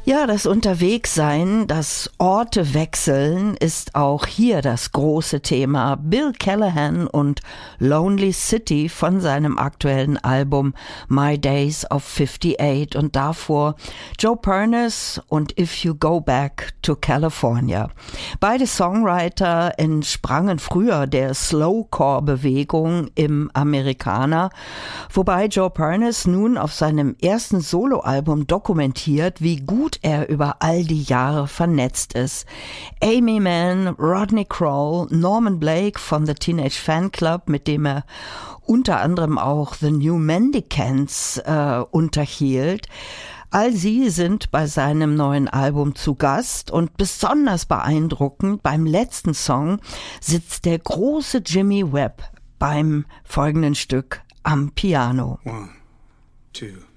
Ja, das Unterwegssein, das Orte wechseln ist auch hier das große Thema. Bill Callahan und Lonely City von seinem aktuellen Album My Days of 58 und davor Joe Pernice und If You Go Back to California. Beide Songwriter entsprangen früher der Slowcore-Bewegung im Amerikaner, wobei Joe Pernice nun auf seinem ersten Soloalbum dokumentiert, wie gut er über all die Jahre vernetzt ist. Amy Mann, Rodney Crowell, Norman Blake von The Teenage Fanclub, mit dem er unter anderem auch The New Mendicants unterhielt. All sie sind bei seinem neuen Album zu Gast und besonders beeindruckend, beim letzten Song sitzt der große Jimmy Webb beim folgenden Stück am Piano. 1, 2